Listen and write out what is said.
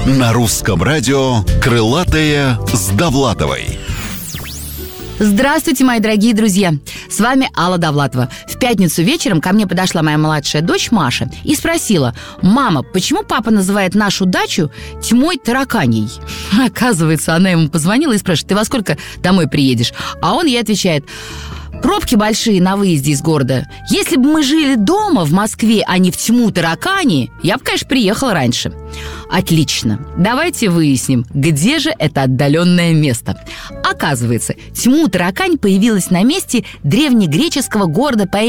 На русском радио «Крылатые с Довлатовой». Здравствуйте, мои дорогие друзья! С вами Алла Довлатова. В пятницу вечером ко мне подошла моя младшая дочь Маша и спросила: «Мама, почему папа называет нашу дачу тьмой тараканей?» Оказывается, она ему позвонила и спрашивает: «Ты во сколько домой приедешь?» А он ей отвечает: «Пробки большие на выезде из города. Если бы мы жили дома в Москве, а не в тьму таракани, я бы, конечно, приехала раньше». Отлично. Давайте выясним, где же это отдаленное место. Оказывается, тьму таракань появилась на месте древнегреческого города по